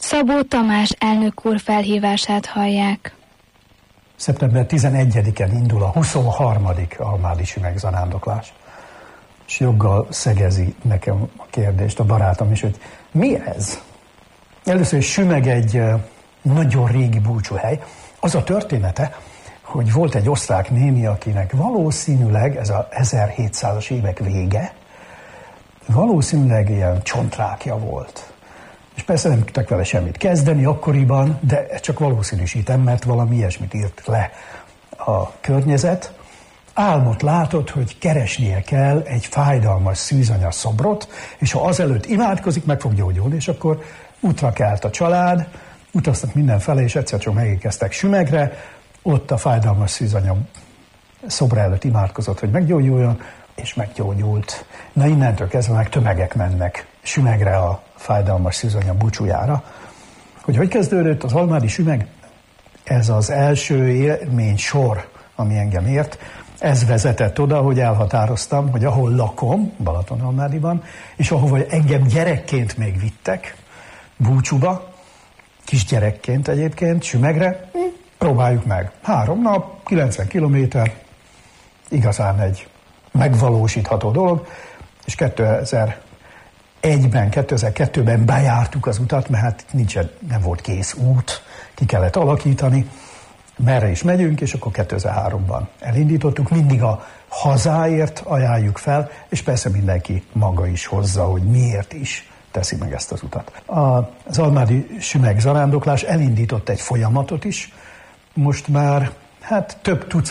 Szabó Tamás elnök úr felhívását hallják. Szeptember 11-en indul a 23. almádi sümegzarándoklás. És joggal szegezi nekem a kérdést a barátom is, hogy mi ez? Először is Sümeg egy nagyon régi búcsúhely. Az a története, hogy volt egy osztrák néni, akinek valószínűleg, ez a 1700-as évek vége, valószínűleg ilyen csontrákja volt. És persze nem tudtak vele semmit kezdeni akkoriban, de ezt csak valószínűsítem, mert valami ilyesmit írt le a környezet. Álmot látott, hogy keresnie kell egy fájdalmas szűzanya szobrot, és ha azelőtt imádkozik, meg fog gyógyulni, és akkor útra kelt a család, utaztak mindenfele, és egyszer csak megérkeztek Sümegre, ott a fájdalmas szűzanya szobra előtt imádkozott, hogy meggyógyuljon, és meggyógyult. Na innentől kezdve meg tömegek mennek Sümegre a fájdalmas szűzanya búcsújára. Hogy kezdődött az almádi sümeg? Ez az első élmény sor, ami engem ért. Ez vezetett oda, hogy elhatároztam, hogy ahol lakom, Balatonalmádiban, és ahova engem gyerekként még vittek, búcsúba, kisgyerekként egyébként, Sümegre, próbáljuk meg. 3 nap, 90 kilométer, igazán egy megvalósítható dolog, és 2002-ben bejártuk az utat, mert hát nem volt kész út, ki kellett alakítani, merre is megyünk, és akkor 2003-ban elindítottuk, mindig a hazáért ajánljuk fel, és persze mindenki maga is hozza, hogy miért is teszi meg ezt az utat. Az almádi sümeg zarándoklás elindított egy folyamatot is, most már több tucat